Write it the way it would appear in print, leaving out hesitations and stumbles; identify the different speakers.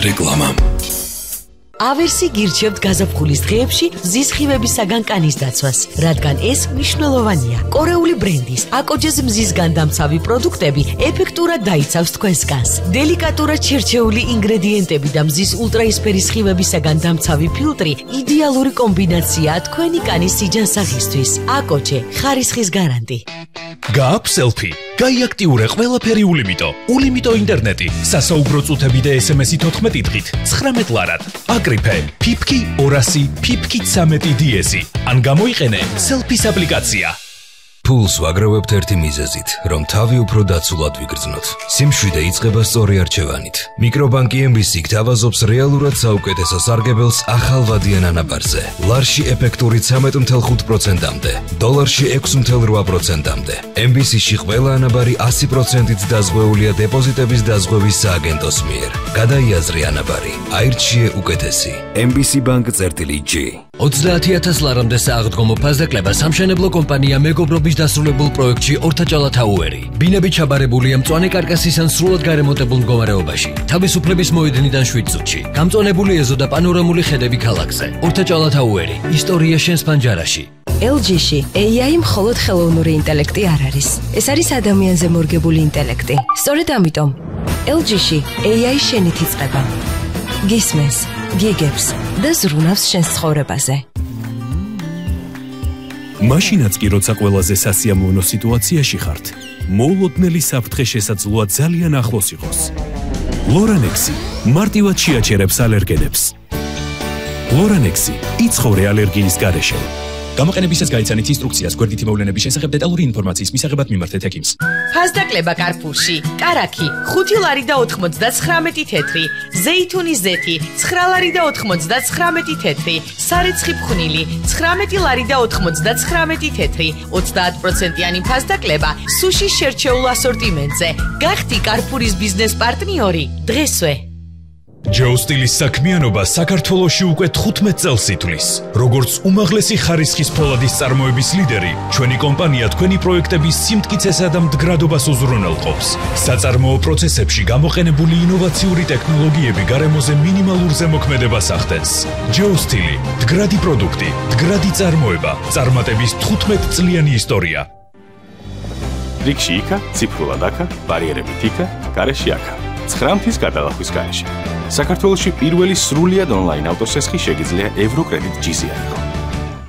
Speaker 1: რეკლამა.
Speaker 2: ავერსი გირჩევთ გაზაფხულის დღეებში მზის სხივებისაგან კანის დაცვას, რადგან ეს მნიშვნელოვანია. კორეული ბრენდის აკოჯეს მზისგან დამცავი პროდუქტები ეფექტურად დაიცავს თქვენს კანს. დელიკატურად შერჩეული ინგრედიენტები და მზის ულტრაისფერი სხივებისაგან დამცავი ფილტრი იდეალური კომბინაციაა თქვენი კანის სიჯანსაღისთვის. აკოჯე, ხარისხის გარანტი.
Speaker 3: გააქვს სელფი. გაიაქტიურე ყველაფერი ულიმიტო. ულიმიტო ინტერნეტი, სასაუბრო წუთები და SMS-ი 14 დღით, 19 ლარად. აკრიფე, ფიფკი 200, ფიფკი 13 DS-ი. ან გამოიყენე სელფის აპლიკაცია.
Speaker 1: ფულს ვაგროვებთ ერთი მიზეზით, რომ თავი უფრო დაცულად ვიგრძნოთ. სიმშვიდე იწყება სწორი არჩევანით. მიკრობანკი MBC გთავაზობს რეალურად საუკეთესო სარგებელს ახალ ვადიან ანაბარზე. ლარში ეფექტური 13.5%-მდე, დოლარში 6.8%-მდე. MBC-ში ყველა ანაბარი 100%-ით დაზღვეულია დეპოზიტების დაზღვევის სააგენტოს მიერ. გადაიაზრე ანაბარი, აირჩიე უკეთესი. MBC Bank-G
Speaker 4: 30,000 ლარამდე სააღდგომო ფასდაკლება სამშენებლო კომპანია მეგობრობის დასრულებულ პროექტში ორთაჭალათაუერი. ბინები ჩაბარებულია მწვანე კარკასის ან სრულად გარემონტებულ მდგომარეობაში. თავისუფლების მოედნიდან 7 წუთში. გამწვანებული ეზო და პანორამული ხედები ქალაქზე. ორთაჭალათაუერი. ისტორია შენს პანჯარაში.
Speaker 5: LG-ში AI მხოლოდ ხელოვნური ინტელექტი არ არის. ეს არის ადამიანზე მორგებული ინტელექტი. სწორედ ამიტომ LG-ში AI შენით იწყება. გისმენს, გიგებს და ზრუნავს შენს ცხოვრებაზე.
Speaker 6: მაშინაც კი როცა ყველაზე სასიამოვნო სიტუაციაში ხართ, მოულოდნელი საფრთხე შესაძლოა ძალიან ახლოს იყოს. ლორანექსი მარტივად შეაჩერებს ალერგენებს. ლორანექსი იცხოვრე ალერგიის გარეშე.
Speaker 3: გამოყენებისას გაიცანით ინსტრუქციას გვერდითი მოვლენების შესახებ დეტალური ინფორმაციის მისაღებად მიმართეთ ექიმს.
Speaker 2: ფასდაკლება კარფურში. კარაქი 5 ლარი და 99 თეთრი, ზეითუნის ზეთი 9 ლარი და 99 თეთრი, სარეცხი ფხვნილი 19 ლარი და 99 თეთრი, 30%-იანი ფასდაკლება სუშის შერჩეულ ასორტიმენტზე. გახდი კარფურის ბიზნეს პარტნიორი დღესვე.
Speaker 3: ჯოუსტილის საქმიანობა საქართველოში უკვე 15 წელს ითვლის. როგორც უმაღლესი ხარისხის ფოლადის წარმოების ლიდერი, ჩვენი კომპანია თქვენი პროექტების სიმტკიცესა და მდგრადობას უზრუნველყოფს. საწარმოო პროცესებში გამოყენებული ინოვაციური ტექნოლოგიები გარემოზე მინიმალურ ზემოქმედებას ახდენს. ჯოუსტილი, მდგრადი პროდუქტი, მდგრადი წარმოება, წარმატების 15 წლიანი ისტორია.
Speaker 6: რიგში იქა, ციფრულად აქა, ბარიერებით იქა, გარეშე აქა. 9 მთის გადალახვის გარეშე. საქართველოში პირველი სრულიად ონლაინ ავტოსესხი შეგიძლია ევროკრედიტ G-ზე აიღო.